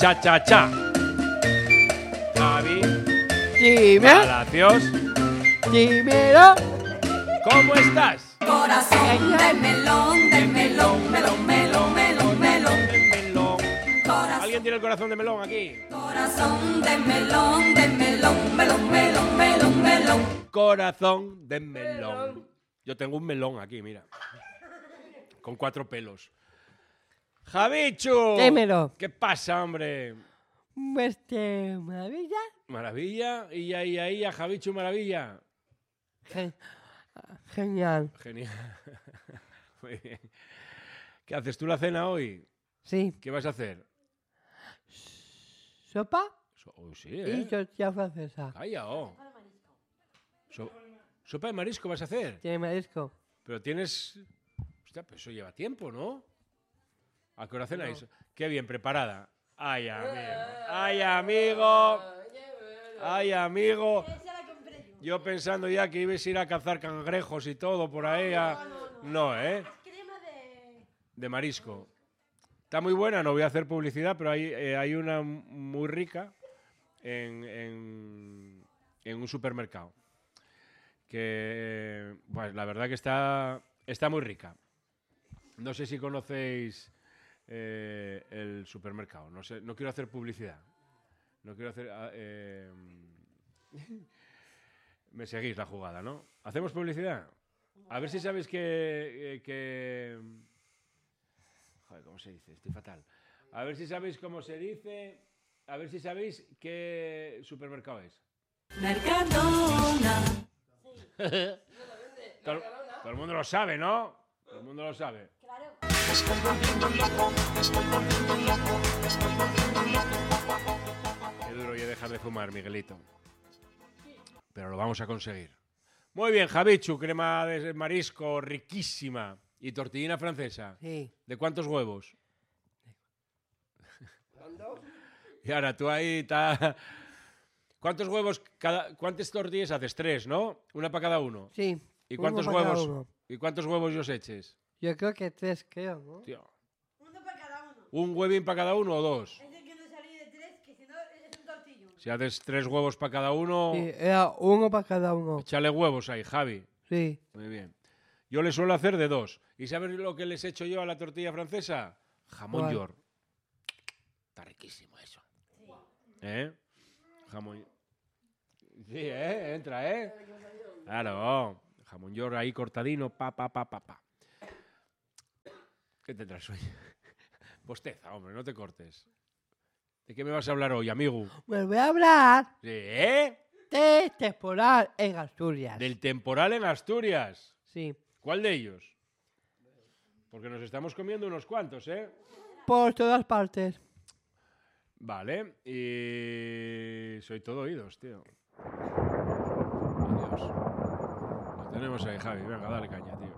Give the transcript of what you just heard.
cha. Javi. Dime. Palacios. Dímelo. ¿Cómo estás? Corazón de melón, melón, melón, melón. Melón. Corazón. ¿Alguien tiene el corazón de melón aquí? Corazón de melón, melón. Corazón de melón. Yo tengo un melón aquí, mira. Con 4 pelos. Javichu. Dímelo. ¿Qué pasa, hombre? Pues qué maravilla. Maravilla. Y ahí, a Javichu Maravilla. Genial. Genial. Muy bien. ¿Qué haces tú la cena hoy? Sí. ¿Qué vas a hacer? Sopa Sí, y tortilla francesa. Calla, sopa de marisco vas a hacer. Tiene marisco. Pero tienes... Hostia, pero eso lleva tiempo, ¿no? ¿A qué hora cenáis? Qué bien, preparada. Ay, amigo. Ay, amigo. Yo pensando ya que ibas a ir a cazar cangrejos y todo por ahí. No, ¿eh? De marisco. Está muy buena, no voy a hacer publicidad, pero hay una muy rica en un supermercado. Que, pues la verdad que está muy rica. No sé si conocéis el supermercado. No sé, no quiero hacer publicidad. No quiero hacer... Me seguís la jugada, ¿no? ¿Hacemos publicidad? A ver si sabéis que... Joder, ¿cómo se dice? Estoy fatal. A ver si sabéis cómo se dice... A ver si sabéis qué supermercado es. Mercadona. Todo el mundo lo sabe, ¿no? Todo el mundo lo sabe. Qué duro ya dejar de fumar, Miguelito. Pero lo vamos a conseguir. Muy bien, Javichu, crema de marisco riquísima. Y tortillina francesa. Sí. ¿De cuántos huevos? Y ahora tú ahí... ¿Cuántos huevos cuántas tortillas haces? 3, ¿no? Una para cada uno. Sí. ¿Y cuántos uno para cada huevos? uno. ¿Y cuántos huevos os eches? Yo creo que 3, creo, ¿no? Tío. Uno para cada uno. ¿Un huevín para cada uno o 2? Es de que no salí de 3, que si no es un tortillo. Si haces 3 huevos para cada uno, Sí, era uno para cada uno. échale huevos ahí, Javi. Sí. Muy bien. Yo le suelo hacer de 2. ¿Y sabes lo que les echo yo a la tortilla francesa? Jamón ¿Cuál? york. Está riquísimo eso. ¿Eh? Jamón. Sí, entra, ¿eh? Claro. Jamón york ahí cortadino, pa. ¿Qué tendrás hoy? Bosteza, hombre, no te cortes. ¿De qué me vas a hablar hoy, amigo? Pues voy a hablar ¿Sí, eh? de temporal en Asturias. Del temporal en Asturias. Sí. ¿Cuál de ellos? Porque nos estamos comiendo unos cuantos, ¿eh? Por todas partes. Vale, y soy todo oídos, tío. Adiós. Lo tenemos ahí, Javi. Venga, dale caña, tío.